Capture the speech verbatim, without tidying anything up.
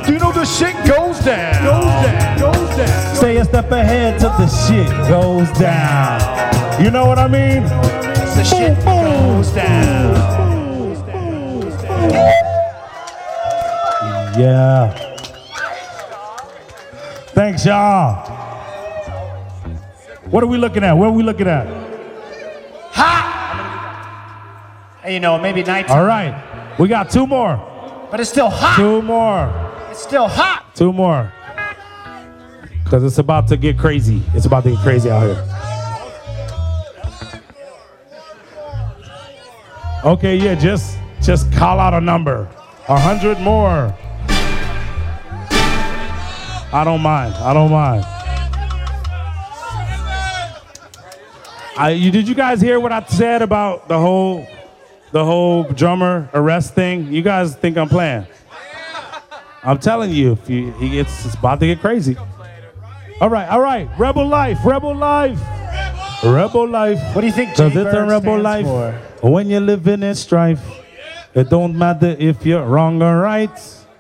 Do you know the shit goes down? Goes down. Goes down. Stay a step ahead till the shit goes down. You know what I mean? The shit goes down. Yeah. Thanks, y'all. What are we looking at? What are we looking at? Hot! You know, maybe nighttime. All right. We got two more. But it's still hot. Two more. It's still hot. Two more. Because it's about to get crazy. It's about to get crazy out here. Okay, yeah, just just call out a number. A hundred more. I don't mind. I don't mind. I, you, did you guys hear what I said about the whole the whole drummer arrest thing? You guys think I'm playing? I'm telling you, if you, he gets, it's about to get crazy. All right, all right. Rebel life, rebel life, rebel life. What do you think Cause Jay it's a Bird rebel stands life. for? When you're living in strife, it don't matter if you're wrong or right.